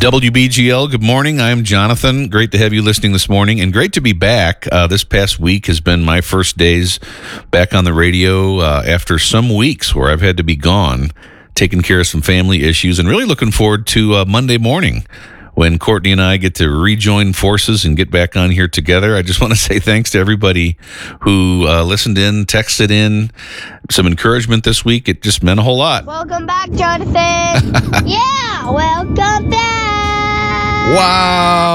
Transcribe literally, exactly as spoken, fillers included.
W B G L, good morning. I'm Jonathan. Great to have you listening this morning, and great to be back. Uh, this past week has been my first days back on the radio uh, after some weeks where I've had to be gone, taking care of some family issues, and really looking forward to uh, Monday morning when Courtney and I get to rejoin forces and get back on here together. I just want to say thanks to everybody who uh, listened in, texted in, some encouragement this week. It just meant a whole lot. Welcome back, Jonathan. Yeah, welcome back. Wow.